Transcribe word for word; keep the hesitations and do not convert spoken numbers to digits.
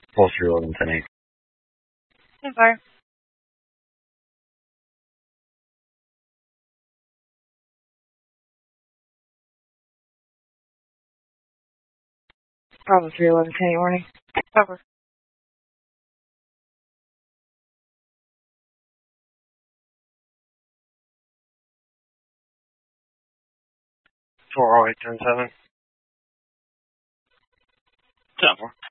Full three eleven ten eight. ten fire. Bravo three eleven ten eight warning. Cover. four oh eight ten seven. ten four.